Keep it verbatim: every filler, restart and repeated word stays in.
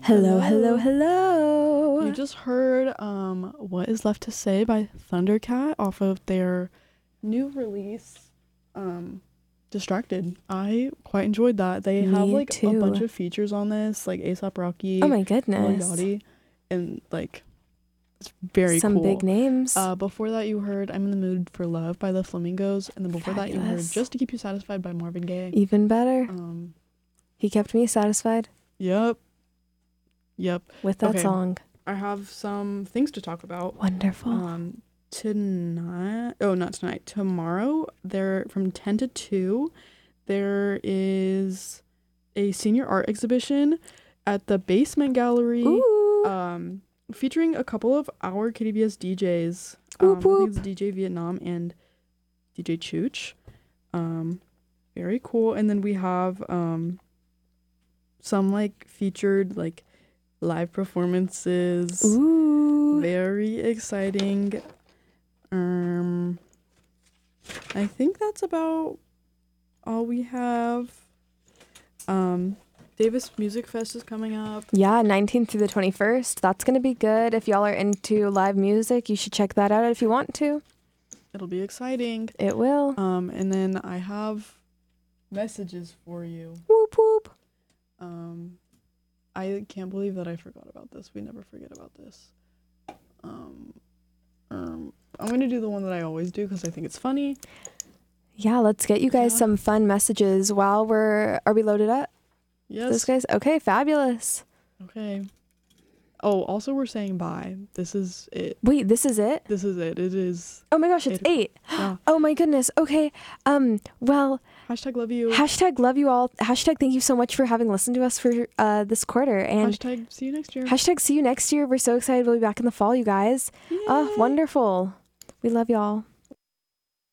Hello, hello, hello. You just heard um What Is Left to Say by Thundercat off of their new release, um, Distracted. I quite enjoyed that. They Me have like too. a bunch of features on this, like ASAP Rocky, Oh my Lil goodness. Yachty, and like it's very Some cool. big names. Uh, before that, you heard "I'm in the Mood for Love" by the Flamingos, and then before that, you heard Fabulous. "Just to Keep You Satisfied" by Marvin Gaye. Even better. Um, He kept me satisfied yep, yep. with that Okay. song. I have some things to talk about. Wonderful. Um, tonight, oh, not tonight, tomorrow, there from ten to two, there is a senior art exhibition at the Basement Gallery, Ooh. um, featuring a couple of our K D B S D Js. Um, Whoop, I think whoop. it's D J Vietnam and D J Chooch. Um, very cool. And then we have um, some like featured like live performances. Ooh. Very exciting. Um, I think that's about all we have. Um, Davis Music Fest is coming up. Yeah, nineteenth through the twenty-first. That's going to be good. If y'all are into live music, you should check that out if you want to. It'll be exciting. It will. Um, and then I have messages for you. Whoop, whoop. Um, I can't believe that I forgot about this. We never forget about this. Um, um, I'm going to do the one that I always do because I think it's funny. Yeah, let's get you guys Yeah. some fun messages while we're... Are we loaded up? Yes. Those guys? Okay, fabulous. Okay. Oh, also we're saying bye. This is it. Wait, this is it? This is it. It is. Oh my gosh, it's It- eight. Yeah. Oh my goodness. Okay. Um, well, Hashtag love you. hashtag love you all. Hashtag thank you so much for having listened to us for uh this quarter. And Hashtag see you next year. hashtag see you next year. We're so excited. We'll be back in the fall, you guys. Oh, Yay. wonderful. We love y'all.